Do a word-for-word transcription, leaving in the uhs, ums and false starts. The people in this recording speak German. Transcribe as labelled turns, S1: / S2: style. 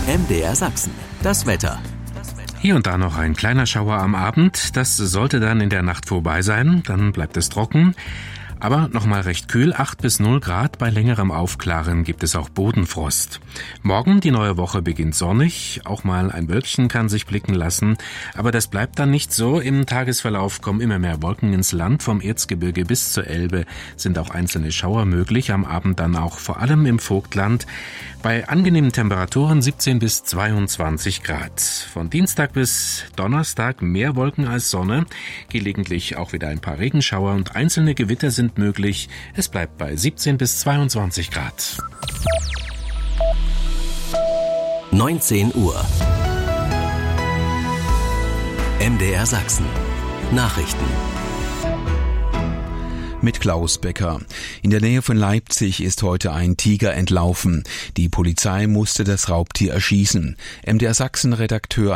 S1: M D R Sachsen, das Wetter.
S2: Hier und da noch ein kleiner Schauer am Abend. Das sollte dann in der Nacht vorbei sein. Dann bleibt es trocken. Aber nochmal recht kühl, acht bis null Grad. Bei längerem Aufklaren gibt es auch Bodenfrost. Morgen, die neue Woche, beginnt sonnig. Auch mal ein Wölkchen kann sich blicken lassen. Aber das bleibt dann nicht so. Im Tagesverlauf kommen immer mehr Wolken ins Land. Vom Erzgebirge bis zur Elbe sind auch einzelne Schauer möglich. Am Abend dann auch vor allem im Vogtland. Bei angenehmen Temperaturen siebzehn bis zweiundzwanzig Grad. Von Dienstag bis Donnerstag mehr Wolken als Sonne. Gelegentlich auch wieder ein paar Regenschauer und einzelne Gewitter sind möglich. Es bleibt bei siebzehn bis zweiundzwanzig Grad.
S1: neunzehn Uhr. M D R Sachsen. Nachrichten.
S3: Mit Klaus Becker. In der Nähe von Leipzig ist heute ein Tiger entlaufen. Die Polizei musste das Raubtier erschießen. M D R Sachsen-Redakteur